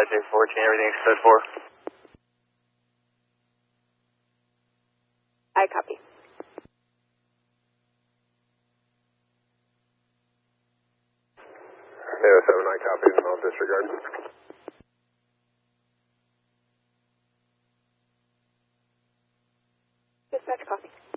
Thursday 14, everything's code 4. I copy. Yeah, 7, I copied and I'll disregard. Dispatch copy.